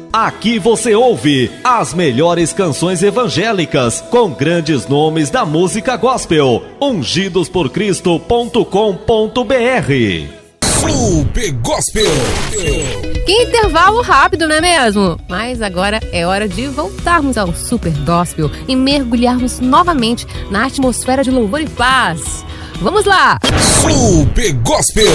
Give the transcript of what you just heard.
Aqui você ouve as melhores canções evangélicas com grandes nomes da música gospel. Ungidosporcristo.com.br. Super Gospel. Que intervalo rápido, não é mesmo? Mas agora é hora de voltarmos ao Super Gospel e mergulharmos novamente na atmosfera de louvor e paz. Vamos lá! Super Gospel.